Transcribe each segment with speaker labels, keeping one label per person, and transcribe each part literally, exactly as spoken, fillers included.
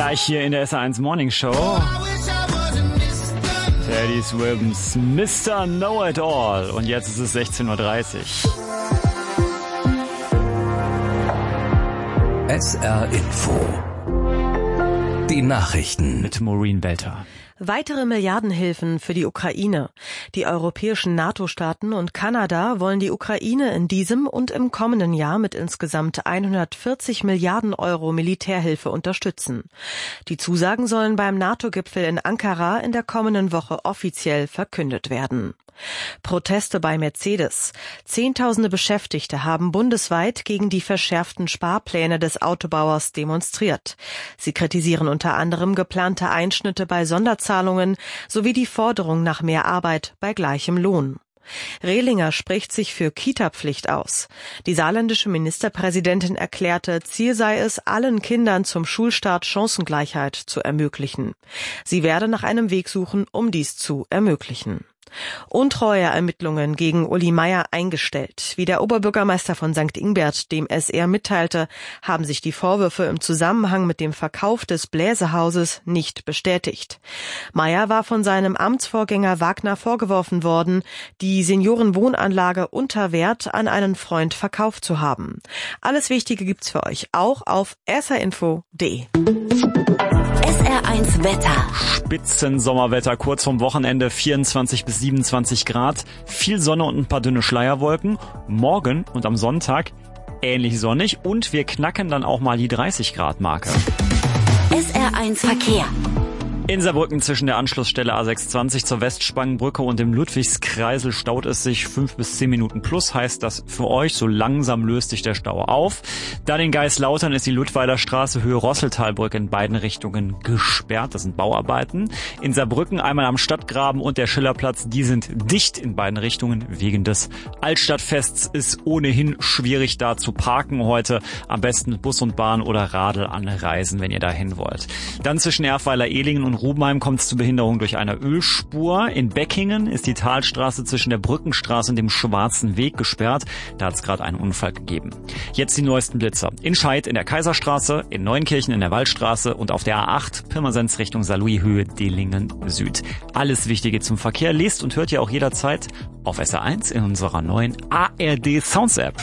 Speaker 1: Gleich hier in der S R eins Morning Show. Teddy Swims, Mister Know-It-All. Und jetzt ist es sechzehn Uhr dreißig.
Speaker 2: S R Info. Die Nachrichten
Speaker 1: mit Maureen Belter.
Speaker 3: Weitere Milliardenhilfen für die Ukraine. Die europäischen NATO-Staaten und Kanada wollen die Ukraine in diesem und im kommenden Jahr mit insgesamt hundertvierzig Milliarden Euro Militärhilfe unterstützen. Die Zusagen sollen beim NATO-Gipfel in Ankara in der kommenden Woche offiziell verkündet werden. Proteste bei Mercedes. Zehntausende Beschäftigte haben bundesweit gegen die verschärften Sparpläne des Autobauers demonstriert. Sie kritisieren unter anderem geplante Einschnitte bei Sonderzahlungen sowie die Forderung nach mehr Arbeit bei gleichem Lohn. Rehlinger spricht sich für Kita-Pflicht aus. Die saarländische Ministerpräsidentin erklärte, Ziel sei es, allen Kindern zum Schulstart Chancengleichheit zu ermöglichen. Sie werde nach einem Weg suchen, um dies zu ermöglichen. Untreueermittlungen gegen Uli Meier eingestellt. Wie der Oberbürgermeister von Sankt Ingbert dem S R mitteilte, haben sich die Vorwürfe im Zusammenhang mit dem Verkauf des Bläsehauses nicht bestätigt. Meier war von seinem Amtsvorgänger Wagner vorgeworfen worden, die Seniorenwohnanlage unter Wert an einen Freund verkauft zu haben. Alles Wichtige gibt's für euch auch auf s r info punkt d e.
Speaker 4: S R eins Wetter.
Speaker 1: Spitzensommerwetter kurz vorm Wochenende, vierundzwanzig bis siebenundzwanzig Grad, viel Sonne und ein paar dünne Schleierwolken. Morgen und am Sonntag ähnlich sonnig und wir knacken dann auch mal die dreißig Grad Marke.
Speaker 4: S R eins Verkehr.
Speaker 1: In Saarbrücken zwischen der Anschlussstelle A sechsundzwanzig zur Westspangenbrücke und dem Ludwigskreisel staut es sich fünf bis zehn Minuten plus, heißt das für euch, so langsam löst sich der Stau auf. Dann in Geislautern ist die Ludweiler Straße Höhe Rosseltalbrücke in beiden Richtungen gesperrt, das sind Bauarbeiten. In Saarbrücken einmal am Stadtgraben und der Schillerplatz, die sind dicht in beiden Richtungen wegen des Altstadtfests. Ist ohnehin schwierig da zu parken heute, am besten mit Bus und Bahn oder Radl anreisen, wenn ihr dahin wollt. Dann zwischen Erfweiler-Ehlingen und Rubenheim kommt es zu Behinderung durch eine Ölspur. In Beckingen ist die Talstraße zwischen der Brückenstraße und dem Schwarzen Weg gesperrt. Da hat es gerade einen Unfall gegeben. Jetzt die neuesten Blitzer. In Scheid in der Kaiserstraße, in Neunkirchen in der Waldstraße und auf der A acht Pirmasens Richtung Saarlouis-Höhe Dillingen Süd. Alles Wichtige zum Verkehr lest und hört ihr auch jederzeit auf S R eins in unserer neuen A R D Sounds App.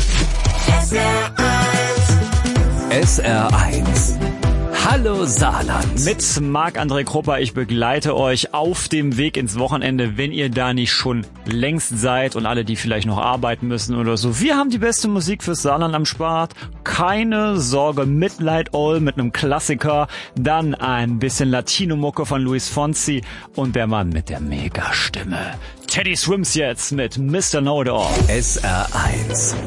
Speaker 2: S R eins. S R eins. Hallo Saarland.
Speaker 1: Mit Marc-André Krupper, ich begleite euch auf dem Weg ins Wochenende, wenn ihr da nicht schon längst seid und alle, die vielleicht noch arbeiten müssen oder so. Wir haben die beste Musik fürs Saarland am Start. Keine Sorge, Midnight Oil mit einem Klassiker, dann ein bisschen Latino-Mucke von Luis Fonsi und der Mann mit der Megastimme. Teddy Swims jetzt mit Mister Know-It-All.
Speaker 2: S R eins.